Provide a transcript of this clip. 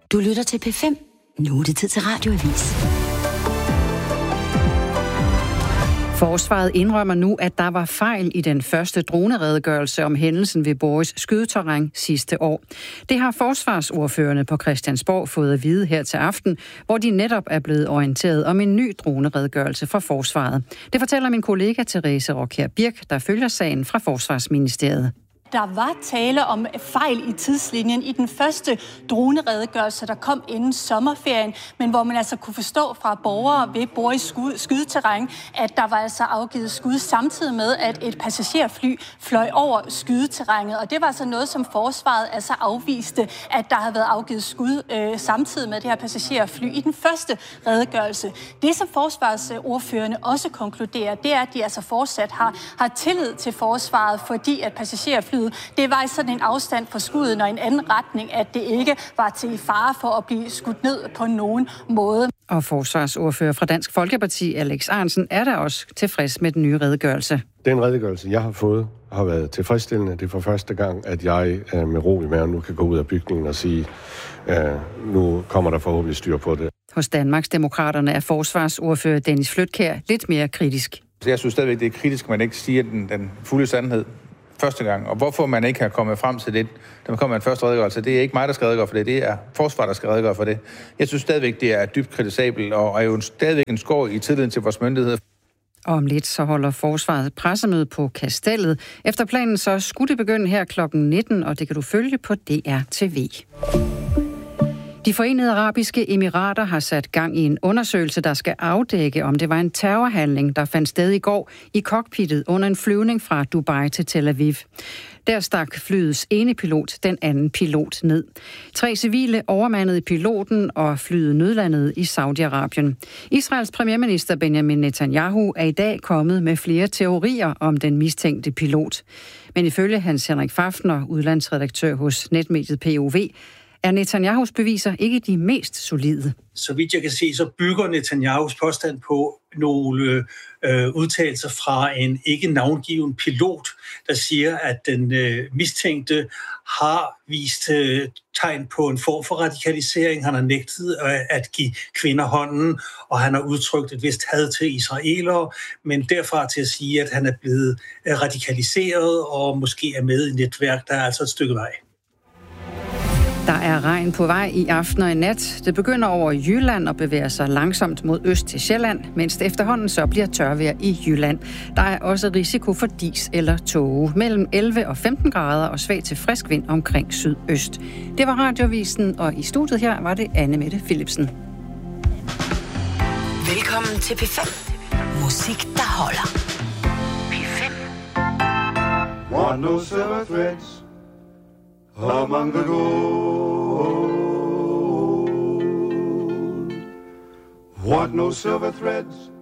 Du lytter til P5. Nu er det tid til Radioavis. Forsvaret indrømmer nu, at der var fejl i den første droneredegørelse om hændelsen ved Borris skydeterræn sidste år. Det har forsvarsordførerne på Christiansborg fået at vide her til aften, hvor de netop er blevet orienteret om en ny droneredegørelse fra Forsvaret. Det fortæller min kollega Therese Rockjær Birk, der følger sagen fra Forsvarsministeriet. Der var tale om fejl i tidslinjen i den første droneredegørelse, der kom inden sommerferien, men hvor man altså kunne forstå fra borgere ved Borris skydeterræn, at der var altså afgivet skud samtidig med, at et passagerfly fløj over skydeterrænet. Og det var altså noget, som forsvaret altså afviste, at der havde været afgivet skud samtidig med det her passagerfly i den første redegørelse. Det, som forsvarsordførerne også konkluderer, det er, at de altså fortsat har tillid til forsvaret, fordi at passagerfly det var i sådan en afstand for skuddet og en anden retning, at det ikke var til fare for at blive skudt ned på nogen måde. Og forsvarsordfører fra Dansk Folkeparti, Alex Ahrendtsen, er der også tilfreds med den nye redegørelse. Den redegørelse, jeg har fået, har været tilfredsstillende. Det er for første gang, at jeg med ro i maven nu kan gå ud af bygningen og sige, nu kommer der forhåbentlig styr på det. Hos Danmarksdemokraterne er forsvarsordfører Dennis Flydtkjær lidt mere kritisk. Jeg synes stadigvæk, det er kritisk, at man ikke siger den fulde sandhed første gang. Og hvorfor man ikke har kommet frem til det, da man kommer med en første redegørelse, det er ikke mig, der skal redegøre for det, det er forsvaret, der skal redegøre for det. Jeg synes stadigvæk, det er dybt kritisabelt, og er jo stadigvæk en skår i tilliden til vores myndigheder. Om lidt så holder forsvaret pressemøde på Kastellet. Efter planen så skulle det begynde her kl. 19, og det kan du følge på DR TV. De Forenede Arabiske Emirater har sat gang i en undersøgelse, der skal afdække, om det var en terrorhandling, der fandt sted i går i cockpittet under en flyvning fra Dubai til Tel Aviv. Der stak flyets ene pilot den anden pilot ned. 3 civile overmandede piloten, og flyet nødlandede i Saudi-Arabien. Israels premierminister Benjamin Netanyahu er i dag kommet med flere teorier om den mistænkte pilot. Men ifølge Hans Henrik Fafner, udlandsredaktør hos netmediet POV, er Netanyahus beviser ikke de mest solide. Så vidt jeg kan se, så bygger Netanyahus påstand på nogle udtalelser fra en ikke navngiven pilot, der siger, at den mistænkte har vist tegn på en form for radikalisering. Han har nægtet at give kvinder hånden, og han har udtrykt et vist had til israelere, men derfra til at sige, at han er blevet radikaliseret og måske er med i netværk, der er altså et stykke vej. Der er regn på vej i aften og i nat. Det begynder over Jylland og bevæger sig langsomt mod øst til Sjælland, mens det efterhånden så bliver tørvejr i Jylland. Der er også risiko for dis eller tåge. Mellem 11 og 15 grader og svag til frisk vind omkring sydøst. Det var Radioavisen, og i studiet her var det Anne Mette Philipsen. Velkommen til P5. Musik, der holder. P5. Want no silver threads among the gold. Want no silver threads